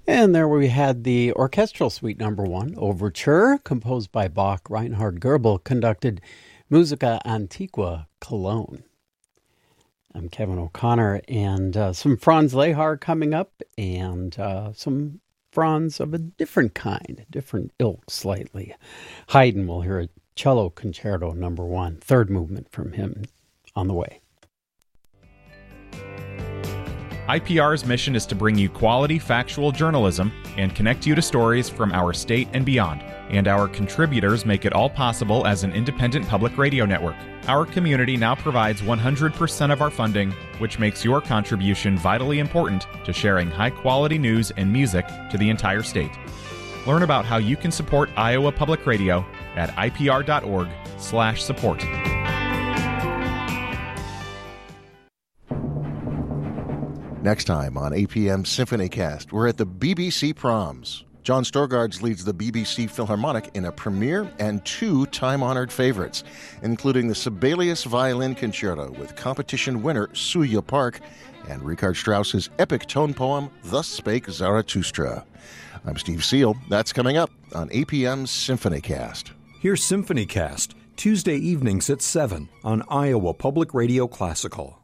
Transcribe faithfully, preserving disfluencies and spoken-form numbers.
And there we had the Orchestral Suite Number One, Overture, composed by Bach. Reinhard Goebel conducted Musica Antiqua, Cologne. I'm Kevin O'Connor, and uh, some Franz Lehar coming up, and uh, some Franz of a different kind, different ilk slightly. Haydn, will hear a Cello Concerto Number One, third movement from him on the way. I P R's mission is to bring you quality, factual journalism and connect you to stories from our state and beyond. And our contributors make it all possible as an independent public radio network. Our community now provides one hundred percent of our funding, which makes your contribution vitally important to sharing high-quality news and music to the entire state. Learn about how you can support Iowa Public Radio at I P R dot org slash support. Next time on A P M SymphonyCast, we're at the B B C Proms. John Storgards leads the B B C Philharmonic in a premiere and two time-honored favorites, including the Sibelius Violin Concerto with competition winner Suya Park and Richard Strauss's epic tone poem, Thus Spake Zarathustra. I'm Steve Seal. That's coming up on A P M SymphonyCast. Here's SymphonyCast, Tuesday evenings at seven on Iowa Public Radio Classical.